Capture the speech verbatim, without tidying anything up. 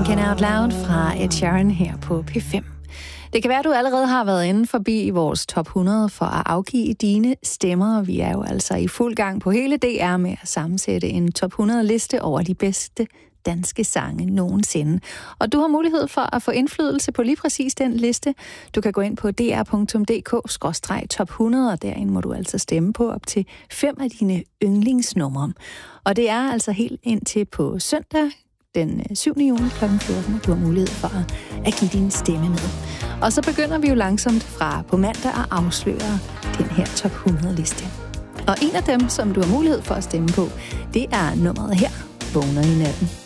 Thinking Out Loud fra Ed Sheeran her på P fem. Det kan være, at du allerede har været inde forbi vores top hundrede for at afgive dine stemmer. Vi er jo altså i fuld gang på hele D R med at sammensætte en top hundrede-liste over de bedste danske sange nogensinde. Og du har mulighed for at få indflydelse på lige præcis den liste. Du kan gå ind på d r punktum d k skråstreg top hundrede, og derinde må du altså stemme på op til fem af dine yndlingsnumre. Og det er altså helt indtil på søndag, den syvende juni klokken fjorten, du har mulighed for at give din stemme med. Og så begynder vi jo langsomt fra på mandag at afsløre den her top hundrede-liste. Og en af dem, som du har mulighed for at stemme på, det er nummeret her, Vågner i natten.